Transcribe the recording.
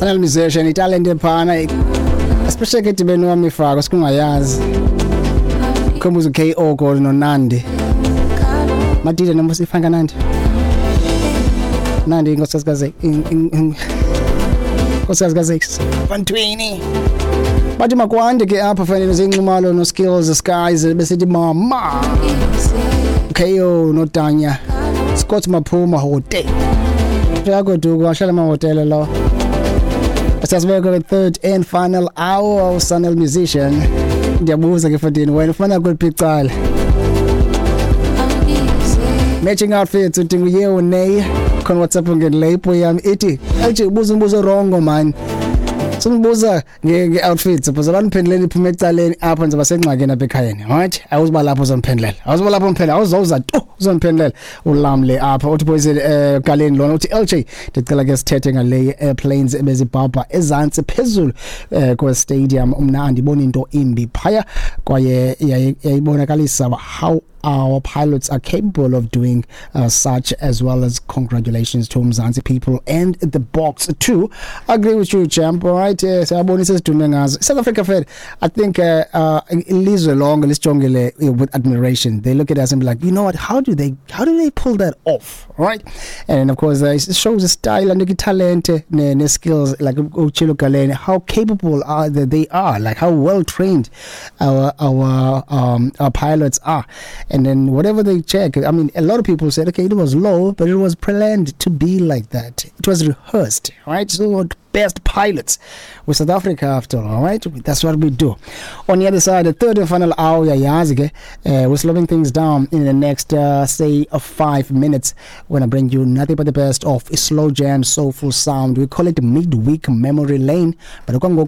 Sanel musician, italent phana, especially ke dibeni wami faka sikungayazi. Khombuza KO Gold no Nandi. Madide noma sifanga Nandi. Nandi ngosasikaze ngosasikaze 120. Bathi makwande ke apha fanele zinximalo no skills skies besithi mama. KO no Tanya. Scott Maphuma hotel. Jago dugu ashala ma hotel lo. Asasibeka the third and final hour of Sanel musician. Ndiyabuza ke fadini wena ufuna kulipicala. Matching outfits udinga uyewo nay khona WhatsApp ngelapho yami ethi aje ubuza umbuzo wrong man. Simbuza nge-outfits because abantu phendleni iphuma ecaleni apha nje basengxakeni apha ekhayeni right awuziba lapho uzomphendlela awuzowuza tu uzomphendlela ulamle apha uthi boys kaleni lona uthi LJ ndicela ke sithethe ngale airplanes ebezibhabha ezantsi phezulu kwe stadium umna andibona into imbi phaya kwaye yayibonakalisa how our pilots are capable of doing such, as well as congratulations to Mzansi people and the box too. I agree with you, champ. All right, so South Africa Fed, I think ilizwe lonke lisijongile with admiration. They look at us and be like, you know what? How do they pull that off? Right? And of course, it shows the style and the talent, the skills, like Uchilo Galene, how capable they are, like how well trained our pilots are. And then whatever they check, I mean, a lot of people said, okay, it was low, but it was planned to be like that. It was rehearsed, right? So best pilots with South Africa after all, right? That's what we do. On the other side, the third and final hour, we're slowing things down in the next, say, 5 minutes when I bring you nothing but the best of slow jam, soulful sound. We call it midweek memory lane, but